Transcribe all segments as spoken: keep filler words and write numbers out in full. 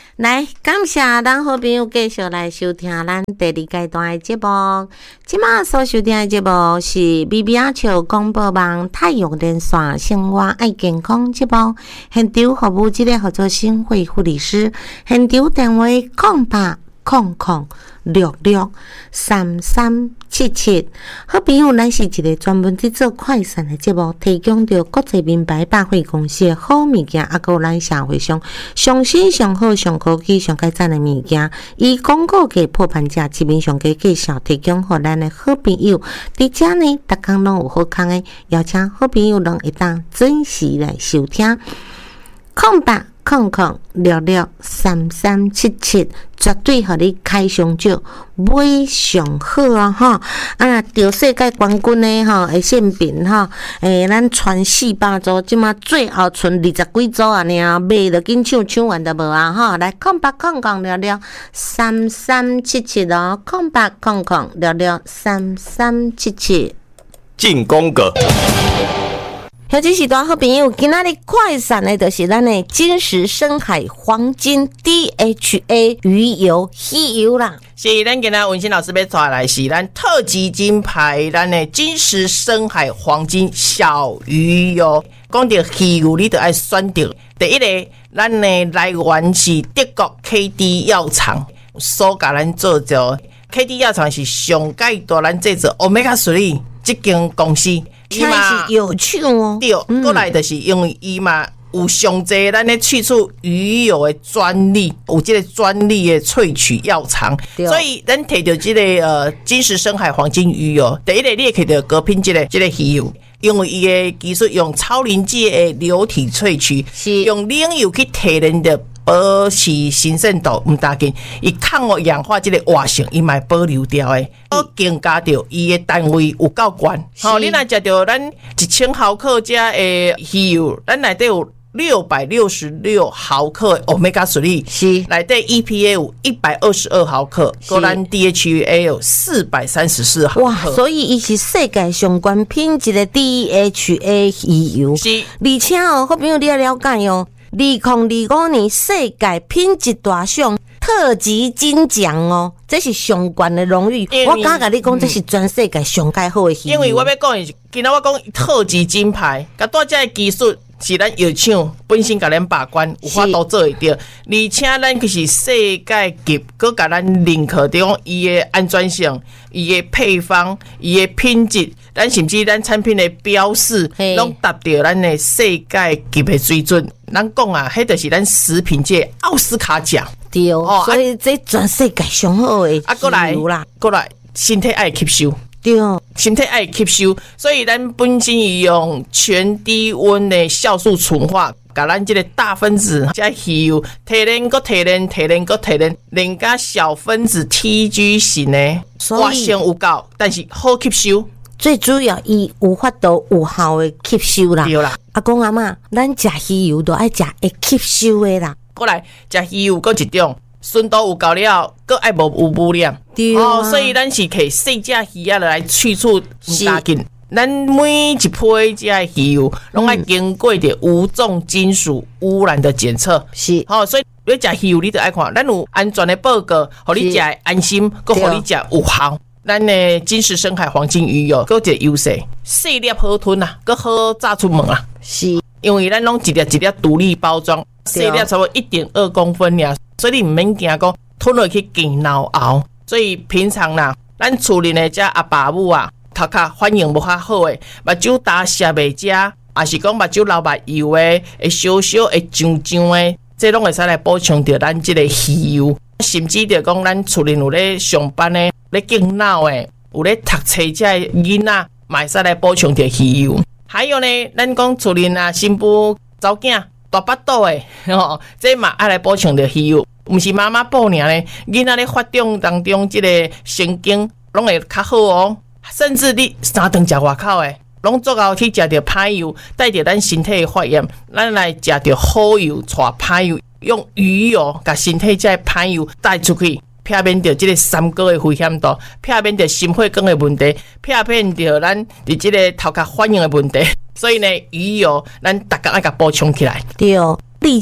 来，感谢咱好朋友继续来收听咱第二阶段的节目。即马所收听的节目是 B B R 潮广播网太阳连线生活爱健康节目，现场服务这个合作新会护理师，现场电话空八空空六六三三七七。好朋友，咱是一个专门在做快闪的节目，提供着国际名牌百货公司的好物件，啊，还有咱社会上上新上好上科技上改赞的物件，以广告价破盘价基本上加介绍，提供给咱的好朋友。伫遮呢，逐工拢有好康的，邀请好朋友拢会当准时来收听。空八空空六六三三七七，绝对互你开上少，买上好啊！哈啊，着世界冠军的吼，会宪兵吼，诶，咱传四百组，即马最后剩二十几组啊！尔卖着紧抢，抢完就无啊！哈，来空八空空六六三三七七哦，空八空空六六三三七七， 进攻个。 尤其是大好朋友，今仔日快闪的就是咱的金石深海黄金 D H A 鱼油鱼油啦。 是咱今仔文心老师要带来是咱特级金牌，咱的金石深海黄金小鱼油。讲到鱼油，你就要选择第一个，咱的来源是德国 K D 药厂所甲咱做着 ，K D 药厂是上界大咱制作 Omega 三这间公司。 伊嘛是有趣哦， 对，过、嗯、来就是因为伊嘛有上济咱咧去除鱼油的专利，有这个专利的萃取药厂，所以咱摕到这个呃金石深海黄金鱼油，第一个你也可以得高品质的这个鱼油，因为伊的技术用超临界的流体萃取，是用冷油去提炼的。保持新鲜度唔大紧，伊抗氧氧化这个活性，伊嘛保留掉的。我增加掉伊的单位有够悬。好、哦，你若食到咱一千毫克这的鱼油，咱内底有六百六十六毫克的 Omega 三，是内底 E P A 有一百二十二毫克，个咱 D H A 有四百三十四毫克。 哇，所以伊是世界上关品质的 D H A 鱼油。是，而且哦，好朋友你要了解哦。二零二五年世界品质大赏特级金奖哦，这是上悬的荣誉。我敢甲你讲，这是全世界上介好的鱼油。 因为我要讲的是，今仔我讲特级金牌，甲带这个技术是咱药厂本身甲咱把关，有法度做会到，而且咱就是世界级，佮甲咱认可着讲伊的安全性、伊的配方、伊的品质，咱甚至咱产品的标示，拢达到咱的世界级的水准。咱讲啊，迄就是咱食品界奥斯卡奖。 对哦，所以这全世界上好的啊，过来啦，过来，身体爱吸收。 对哦， 身体爱吸收，所以咱本身用全低温的酵素纯化，把咱这个大分子加鱼油提炼个提炼提炼个提炼，连加小分子 T G 型的，活性有够，但是好吸收。 最主要伊有法度有效的吸收啦。 对啦， 阿公阿嬷，咱食鱼油都爱食会吸收的啦。 过来食鱼油，搁一种纯度有够了，搁爱无有污染。 对啊、 哦，所以咱是摕细只鱼啊来去除唔大紧。咱每一批这鱼油拢爱经过的无重金属污染的检测。是，好、哦，所以你食鱼油，你就爱看，咱有安全的报告，互你食安心，搁互你食有效。咱的金石深海黄金鱼油，搁一个优势，细粒好吞啊，搁好炸出门啊。是，因为咱拢一粒一粒独立包装，细粒差不多一点二公分呀，所以你唔免惊讲吞落去更难熬。所以平常啦，咱厝里的这阿爸母啊，头壳反应无较好的，目睭大食袂食，也是讲目睭流目油的，会小小会痒痒的，这拢会使来补充到咱这个鱼油。甚至就讲咱厝里有咧上班的，咧敬脑的，有咧读册这囡仔，嘛会使来补充到鱼油。还有呢，咱讲厝里啊，新妇、查某囝大巴肚的，吼、哦，这嘛爱来补充到鱼油。毋是妈妈补尔咧，囡仔咧发展当中，这个神经拢会较好哦。甚至你三顿食外口的，拢足够去食到歹油，带着咱身体的发炎，咱来食到好油，带歹油。用鱼油把身体这歹油带出去，避免掉这个三高的危险度，避免掉心血管的问题，避免掉咱伫这个头壳反应的问题。所以呢，鱼油咱大家爱甲补充起来。 对哦，而且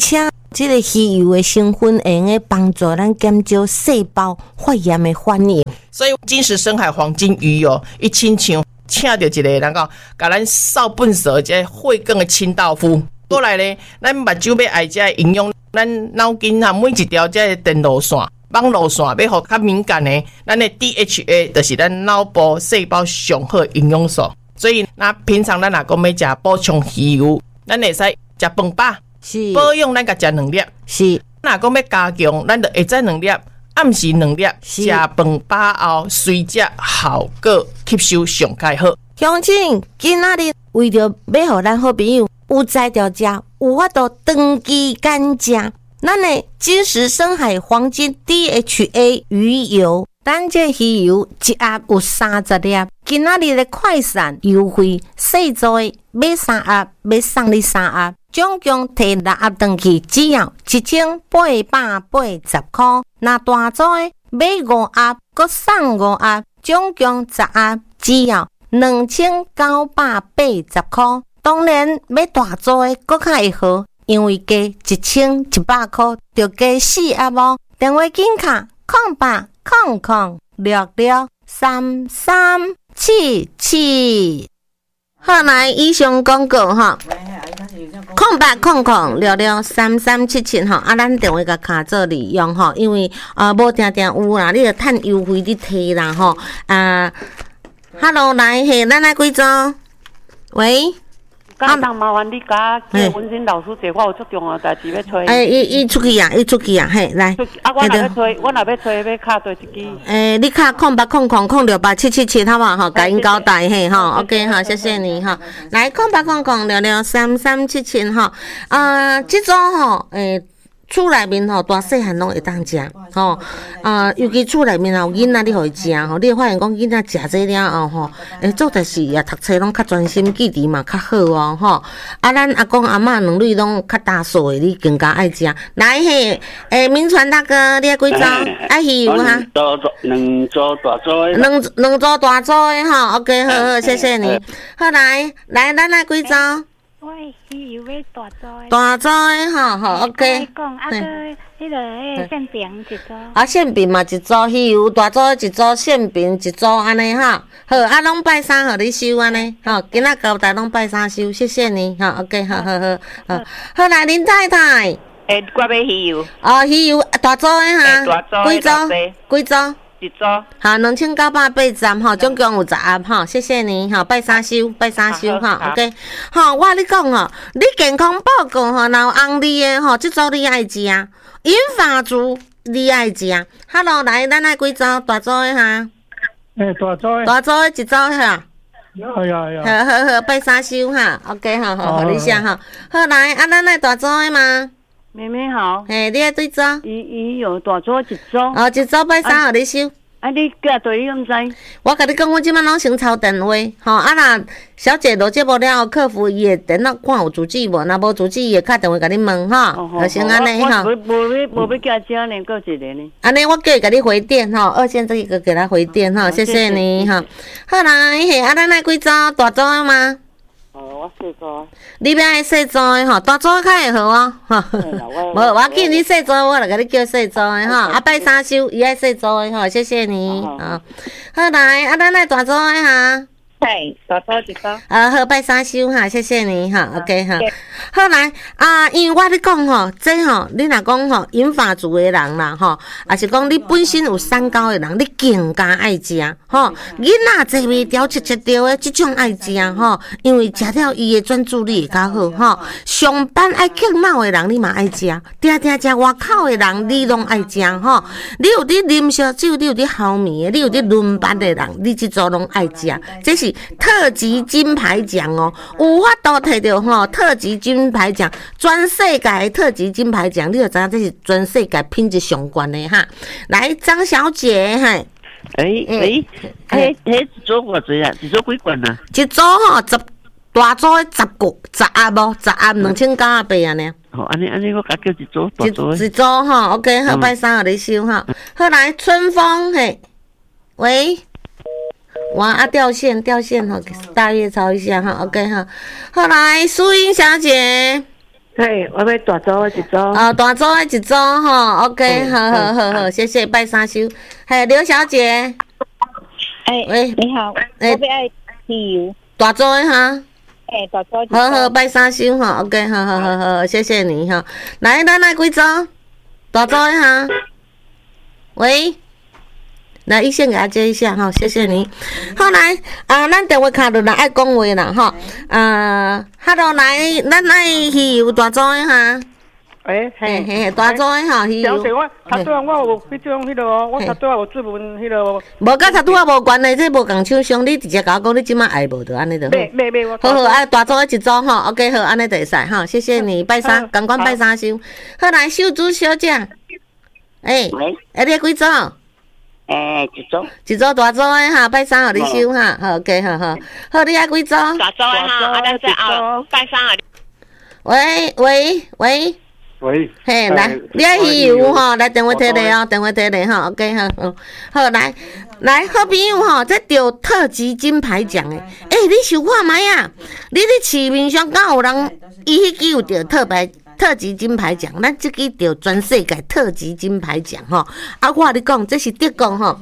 这个鱼油的成分会用帮助咱减少细胞发炎的反应。 所以金石深海黄金鱼油一亲像请到一个人讲，甲咱扫粪扫这血管的清道夫。过来咧，咱目睭要爱这营养，咱脑筋啊每一条这电路线、网路线要互较敏感的，咱的 D H A 就是咱脑部细胞上好的营养素。所以，那平常咱若讲要食补充鱼油，咱会使食饭饱， 是保养咱甲食两粒， 是。 若讲要加强，咱就下早两粒。暗时两粒，食饭饱后随食效果吸收上介好。 乡亲，今仔日为着要互咱好朋友有才调食，有法度长期干食，咱的金石深海黄金 D H A 鱼油，咱这鱼油一盒有三十粒。今仔日的快闪优惠，细做的买三盒，要送你三盒，总共摕六盒回去，只要一千八百八十块。那大组的买五盒，搁送五盒，总共十盒，只要两千九百八十块。当然，买大组的搁较会好，因为加一千一百块，就加四盒哦。电话紧卡空八空空六六三三七七。好，来以上广告哈。空八空空六六三三七七吼，啊，咱电话甲卡做利用吼，因为啊无定定有啦，你着趁优惠你摕啦吼。啊 ，Hello， 来嘿，咱来几组？喂。 刚当麻烦你甲叫文心老师坐，我有足重要代志要催。 哎，伊伊出去啊，伊出去啊，嘿，来。 啊，我若要催，我若要催，要卡对一支。 诶，你卡空八空空空六八七七七，好不好？吼，甲因交代嘿，吼 ，OK， 好，谢谢你哈。来，空八空空六六三三七七哈，啊，这种吼，诶。厝内面吼大细汉拢会当食吼，啊，尤其厝内面有囡仔，你互伊食吼，你会发现讲囡仔食这了后吼，诶，做代志也读册拢较专心，记忆嘛较好哦吼。啊，咱阿公阿嬷两类拢较大数的，你更加爱食。来嘿，诶，民传大哥，你爱几组？爱鱼油哈？ 两组大组的。 两两组大组的吼 ，OK， 好好，谢谢你。好来，来，咱爱几组？ 我鱼油要大组的， 大组的吼，好 ，OK。 讲啊个迄个迄馅饼一组， 啊馅饼嘛一组，鱼油大组一组，馅饼一组，安尼哈。好，啊拢拜三，互你收安尼，吼，今仔交代拢拜三收，谢谢你，吼 ，OK， 好好好，好，好来林太太， 诶，我要鱼油。 哦，鱼油大组的哈， 大组几组？几组？ 一组。 好，两千九百八十吼，总共有十盒吼，谢谢你吼，拜三收，拜三收吼 ，OK， 吼，我跟你讲吼，你健康报告吼，若有红利的吼，即组你爱食，银发族你爱食。Hello， 来，咱来几组？大组的哈？ 诶，大组的。 大组的一组哈？ 有有有。 好好好，拜三收哈 ，OK， 好好，互你写哈。好来，啊，咱来大组的吗？ 妹妹好。 嘿，你爱对组？ 鱼鱼有大组一组。 哦，一组拜三，互你收。 啊，你叫对，你敢知？ 我甲你讲，我即摆拢先抄电话，吼啊若小姐落节目了后，客服伊会电脑看有主旨无，若无主旨伊会敲电话甲你问吼，就先安尼吼。 无无要无要叫遮呢，搁一个呢。 安尼我叫伊甲你回电吼，二线这个给他回电吼，谢谢你吼。好来，嘿，啊咱来几组？大组的吗？ 哦，我细组。 你要爱细组的吼，大组较会好哦，吼。无，我见你细组，我来甲你叫细组的吼。啊，拜三收，伊爱细组的吼，谢谢你。好，好来，啊咱来大组的哈。 嘿，大组一组。 啊，好，拜三收哈，谢谢你哈 ，OK 哈。好来啊，因为我咧讲吼，这吼，你若讲吼，银发族的人啦吼，也是讲你本身有三高的人，你更加爱食吼。囡仔坐袂牢、吃吃着的，即种爱食吼，因为食了伊的专注力会较好吼。上班爱勤脑的人，你嘛爱食；定定食外口的人，你拢爱食吼。你有伫啉烧酒，你有伫齁面的，你有伫轮班的人，你即组拢爱食，这是特级金牌奖哦，有法度摕到吼特级金牌奖，全世界的特级金牌奖，你就知影这是全世界品质上悬的哈。来，张小姐，嘿， 诶诶，迄迄一组偌济啊？一组几罐啊？ 一组吼十大组的十个十盒无，十盒两千九百八啊呢。 好，安尼安尼，我甲叫一组大组的。一组吼 ，OK， 好，拜三互你收哈。好来，春风，嘿，喂。哇啊掉线掉线哈，大约抄一下哈 ，OK 哈。后来苏英小姐， 嘿，我要大组的一组。 哦，大组的一组吼 ，OK， 好好好好，谢谢拜三收。嘿，刘小姐， 哎，喂，你好，我要爱汽油。 大组的哈。 哎，大组。 好好拜三收哈 ，OK， 好好好好，谢谢你哈。来，咱来几组？大组的哈。喂。来，一线给他接一下哈，谢谢你。好来啊，咱电话卡就来爱讲话啦哈。啊，哈喽来，咱爱鱼油大组的哈。 诶， 嘿嘿，大组的哈鱼油。 小姐，我插队我有去种迄个哦，我插队我有注文迄个。 无甲插队啊无关的，这无共厂商，你直接甲我讲，你即摆爱无就安尼就好。 袂袂袂，我。 好好啊，大组的一组吼 ，OK 好，安尼就会使哈，谢谢你，拜三，赶快拜三收。好来，秀珠小姐，诶，诶，你几组？ 诶，一组， 一组大组的哈，拜三互你收哈，好 OK， 好好，好，你爱几组？ 大组的哈，啊，咱再后拜三啊。 喂喂喂， 喂， 嘿，来，你爱鱼油吼，来电话摕来哦，电话摕来吼 ，OK 好，好，好来，来好朋友吼，这得特级金牌奖的，诶，你想看卖啊？你伫市面上敢有人伊迄支有得特牌？特级金牌奖，咱即支着全世界特级金牌奖吼。啊，我你讲，这是德国吼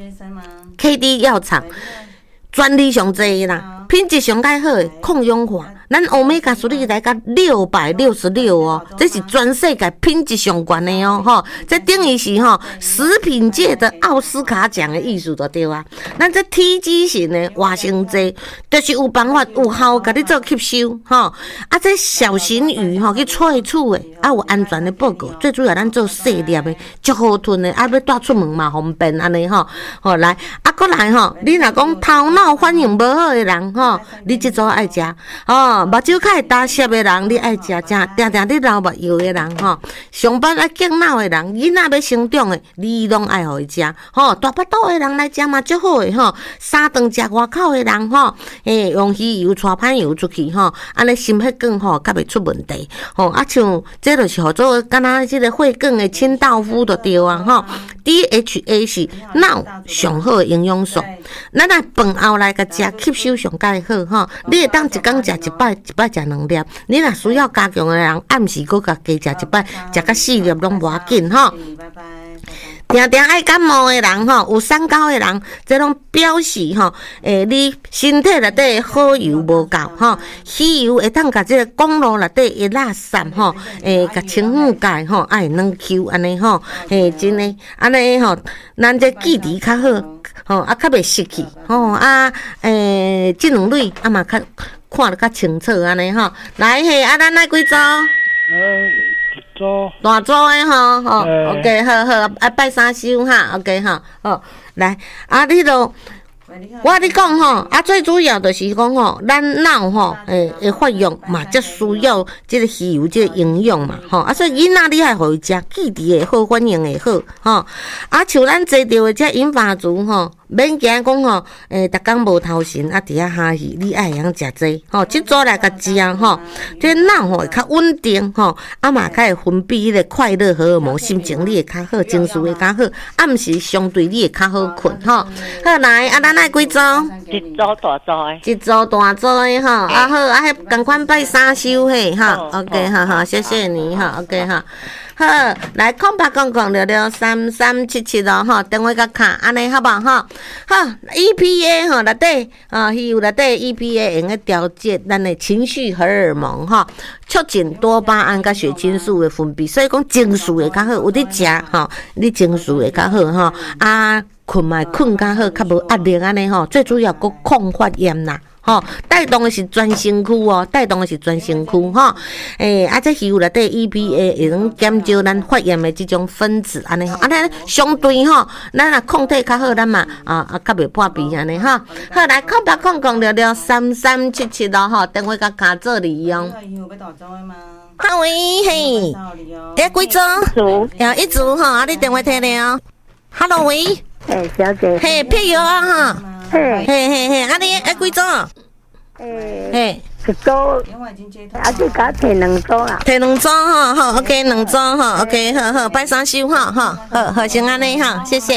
，K D 药厂专利上济啦，品质上介好的抗氧化。咱欧米伽三来到六百六十六哦，这是全世界品质上悬的哦，吼，这等于是吼食品界的奥斯卡奖的意思就对啊。咱这体脂型的活性剂，就是有办法有效甲你做吸收，吼。啊，这小型鱼吼去萃取的，啊有安全的报告，最主要咱做细粒的，足好吞的，啊要带出门嘛方便安尼吼。吼来，啊过来吼，你若讲头脑反应无好的人吼，你即组爱食，哦。目睭较会打涩的人，你爱食食，定定你流目药的人吼，上班爱敬脑的人，囡仔要成长的，你拢爱互伊食吼。大巴肚的人来食嘛，足好的吼。三顿食外口的人吼，诶，用鱼油带歹油出去吼，安尼心血管吼，较袂出问题吼。啊，像这就是叫做敢若即个血管的清道夫就对啊吼。D H A 是脑上好的营养素，咱来饭后来甲食吸收上介好吼。你会当一工食一摆，一摆食两粒。你若需要加强的人，暗时搁甲加食一摆，食到四粒拢无要紧吼。定定爱感冒的人吼，有三高的人，这拢表示吼，诶，你身体内底好油无够吼，稀油会当甲这个公路内底的垃圾吼，诶，甲清洗解吼，爱软 Q 安尼吼，诶，真诶，安尼吼，咱这记忆较好，吼，啊，较袂失去吼，啊，诶，这两类啊嘛较看得较清楚安尼吼，来嘿，啊，咱来几组？ 呃。 大组的吼，吼 ，OK， 好好，啊拜三收哈 ，OK 哈，好，来，啊，你都，我你讲吼，啊，最主要就是讲吼，咱脑吼，诶，会发育嘛，则需要即个鱼油，即个营养嘛，吼，啊，所以囡仔你爱互伊食，记忆会好，反应会好，吼，啊，像咱坐着的这银发族吼。免惊讲吼，诶，逐工无头神，啊，伫遐哈戏，你爱晓食这，吼，即组来甲食吼，这脑吼会较稳定吼，啊嘛较会分泌迄个快乐荷尔蒙，心情你会较好，情绪会较好，暗时相对你会较好困吼。好来，啊，咱来几组？ 一组大组的， 一组大组的吼，啊好，啊，迄共款拜三收嘿，哈 ，OK， 好好，谢谢你哈 ，OK 哈。好，来空白空空六六三三七七咯吼，电话甲卡安尼好无吼？好 ，E P A 吼内底啊，鱼油内底 E P A 用个调节咱的情绪荷尔蒙吼，促进多巴胺甲血清素的分泌，所以讲情绪会较好，有伫食吼，你情绪会较好吼，啊，困嘛困较好，较无压力安尼吼，最主要个抗发炎啦。吼，带动的是全身躯哦，带动的是全身躯吼。诶、欸，啊，这鱼内底 E P A 会能减少咱发炎的这种分子安尼吼，安尼相对吼，咱若抗体较好，咱嘛啊啊较袂破皮安尼吼。好，来空白空空六六三三七七咯吼，电话甲卡做利用。好喂嘿，第几组？组，有一组吼，啊，你电话摕来哦。Hello 喂， 嘿，小姐， 嘿，配药啊哈。 嘿， 嘿嘿嘿，啊你爱几组？ 诶， 嘿， 一组，啊你甲摕两组啦， 摕两组吼，好 ，OK， 两组吼 ，OK， 好好，拜三收吼，吼，好好先安尼吼，谢谢。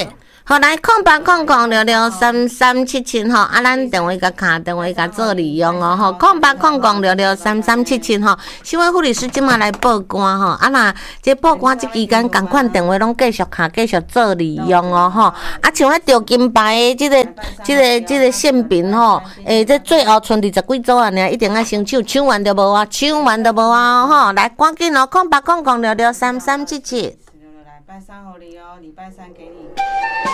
好来，空八空空六六三三七七吼，啊，咱电话甲卡电话甲做利用哦吼，空八空空六六三三七七吼，新闻护理师即马来报关吼，啊那这报关即期间，共款电话拢继续卡，继续做利用哦吼，啊像迄着金牌的即个即个即个县兵吼，诶，这最后剩二十几组啊，尔一定要先抢，抢完就无啊，抢完就无啊吼，来赶紧哦，空八空空六六三三七七。 礼拜三给你哦，礼拜三给你。